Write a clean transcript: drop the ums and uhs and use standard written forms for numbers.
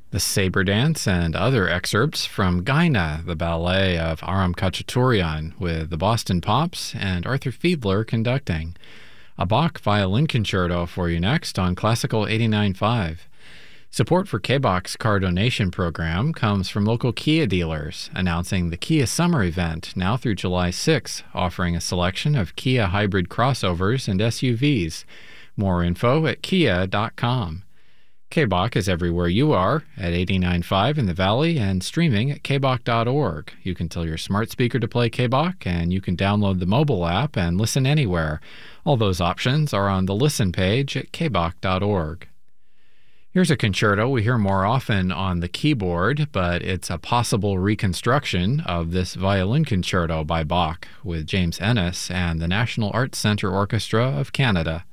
The Sabre Dance and other excerpts from Gaina, the ballet of Aram Khachaturian, with the Boston Pops and Arthur Fiedler conducting. A Bach violin concerto for you next on Classical 89.5. Support for K-Bach's car donation program comes from local Kia dealers, announcing the Kia Summer Event now through July 6, offering a selection of Kia hybrid crossovers and SUVs. More info at kia.com. K-Bach is everywhere you are, at 89.5 in the Valley and streaming at kbach.org. You can tell your smart speaker to play K-Bach, and you can download the mobile app and listen anywhere. All those options are on the Listen page at kbach.org. Here's a concerto we hear more often on the keyboard, but it's a possible reconstruction of this violin concerto by Bach with James Ennis and the National Arts Centre Orchestra of Canada.